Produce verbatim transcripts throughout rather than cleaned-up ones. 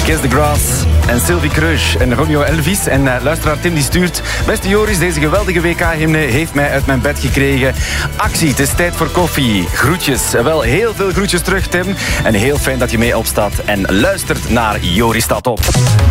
Kiss the Grass en Sylvie Kreusch en Romeo Elvis. En uh, luisteraar Tim die stuurt... Beste Joris, deze geweldige W K-hymne heeft mij uit mijn bed gekregen. Actie, het is tijd voor koffie. Groetjes. Wel, heel veel groetjes terug, Tim. En heel fijn dat je mee opstaat en luistert naar Joris staat op.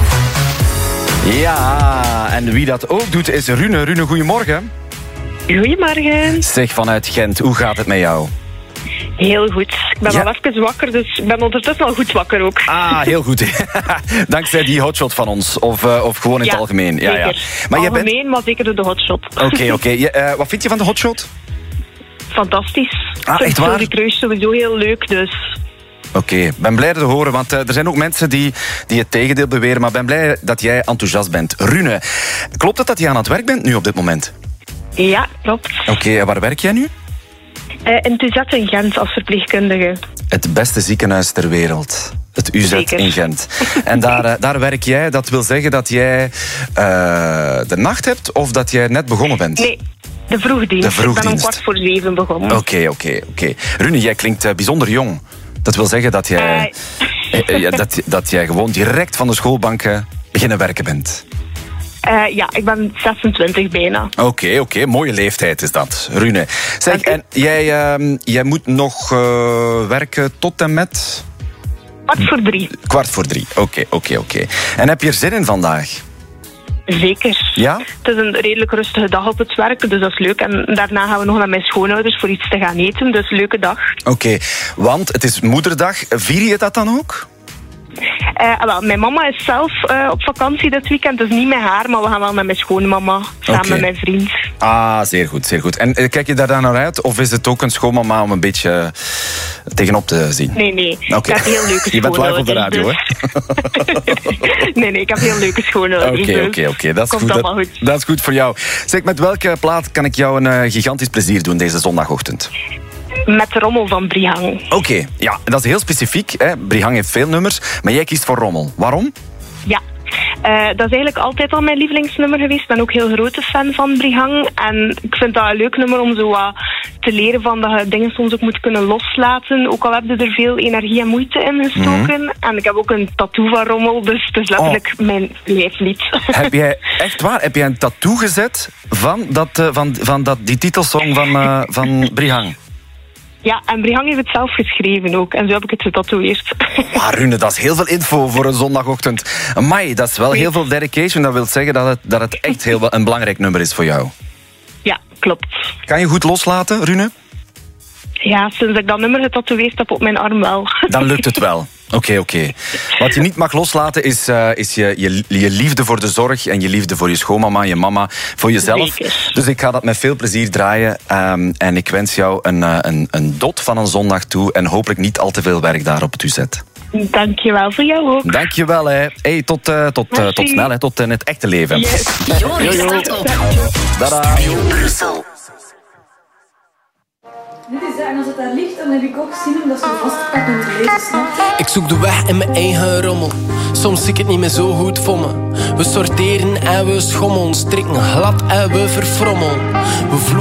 Ja, en wie dat ook doet is Rune. Rune, goedemorgen. Goedemorgen. Zeg, vanuit Gent, hoe gaat het met jou? Heel goed. Ik ben ja. al even wakker, dus ik ben ondertussen al goed wakker ook. Ah, heel goed. Dankzij die hotshot van ons. Of, uh, of gewoon in ja, het algemeen. Ja, zeker. ja. Maar algemeen, je bent... maar zeker door de hotshot. Oké, oké. Okay. Uh, wat vind je van de hotshot? Fantastisch. Ah, echt waar? Die Kruis sowieso heel leuk, dus... Oké, okay. Ben blij te horen, want uh, er zijn ook mensen die, die het tegendeel beweren, maar ben blij dat jij enthousiast bent. Rune, klopt het dat je aan het werk bent nu op dit moment? Ja, klopt. Oké, okay, en waar werk jij nu? Uh, in het U Z in Gent als verpleegkundige. Het beste ziekenhuis ter wereld. Het U Z Zeker. in Gent. En daar, uh, daar werk jij. Dat wil zeggen dat jij uh, de nacht hebt of dat jij net begonnen bent? Nee, de vroegdienst. De vroegdienst. Ik ben om kwart voor zeven begonnen. Oké, okay, oké, okay, oké. Okay. Rune, jij klinkt uh, bijzonder jong. Dat wil zeggen dat jij, uh, uh, uh, dat, dat jij gewoon direct van de schoolbanken beginnen werken bent. Uh, ja, ik ben zesentwintig bijna. Oké, okay, oké. Okay. Mooie leeftijd is dat, Rune. Zeg, okay. En jij, uh, jij moet nog uh, werken tot en met... Kwart voor drie. Kwart voor drie, oké, okay, oké, okay, oké. Okay. En heb je er zin in vandaag? Zeker. Ja? Het is een redelijk rustige dag op het werk, dus dat is leuk. En daarna gaan we nog naar mijn schoonouders voor iets te gaan eten, dus leuke dag. Oké, okay, want het is moederdag. Vier je dat dan ook? Uh, wel, mijn mama is zelf uh, op vakantie dit weekend, dus niet met haar, maar we gaan wel met mijn schoonmama, samen okay. met mijn vriend. Ah, zeer goed, zeer goed. En uh, kijk je daar dan naar uit, of is het ook een schoonmama om een beetje uh, tegenop te zien? Nee, nee. Okay. Ik heb heel leuke Je bent live op de radio, dus. hè? nee, nee, ik heb heel leuke schoonouders. Oké, oké, oké. Dat is Komt goed. allemaal Dat, goed. Dat is goed voor jou. Zeg, met welke plaat kan ik jou een uh, gigantisch plezier doen deze zondagochtend? Met Rommel van Brihang. Oké, okay, ja, dat is heel specifiek. Hè. Brihang heeft veel nummers, maar jij kiest voor Rommel. Waarom? Ja, uh, dat is eigenlijk altijd al mijn lievelingsnummer geweest. Ik ben ook heel grote fan van Brihang. En ik vind dat een leuk nummer om zo wat te leren van dat je dingen soms ook moet kunnen loslaten. Ook al heb je er veel energie en moeite in gestoken. Mm-hmm. En ik heb ook een tattoo van Rommel, dus het is letterlijk oh. mijn lijflied. Heb jij, echt waar, heb jij een tattoo gezet van, dat, uh, van, van dat, die titelsong van, uh, van Brihang? Ja, en Brihang heeft het zelf geschreven ook. En zo heb ik het getatoeëerd. Maar Rune, dat is heel veel info voor een zondagochtend. Amai, dat is wel heel veel dedication. Dat wil zeggen dat het, dat het echt heel een belangrijk nummer is voor jou. Ja, klopt. Kan je goed loslaten, Rune? Ja, sinds ik dat nummer getatoeëerd heb op mijn arm wel. Dan lukt het wel. Oké, okay, oké. Okay. Wat je niet mag loslaten is, uh, is je, je, je liefde voor de zorg en je liefde voor je schoonmama, je mama, voor jezelf. Zeker. Dus ik ga dat met veel plezier draaien. Um, en ik wens jou een, uh, een, een dot van een zondag toe en hopelijk niet al te veel werk daar op het U Z. Dankjewel, voor jou ook. Dankjewel, hè. Hey, tot, uh, tot, uh, tot snel, hè. Tot in het echte leven. Yes. Joris staat op. Dada. Dit is dat, en als het daar ligt, dan heb ik ook zin om dat zo vast te pakken en te lezen, snap je? Ik zoek de weg in mijn eigen rommel. Soms zie ik het niet meer zo goed voor me. We sorteren en we schommelen, strikken glad en we verfrommelen. We